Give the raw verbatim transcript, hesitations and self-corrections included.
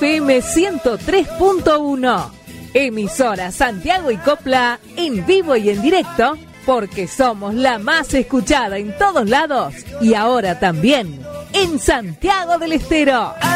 F M ciento tres punto uno. Emisora Santiago y Copla en vivo y en directo, porque somos la más escuchada en todos lados y ahora también en Santiago del Estero.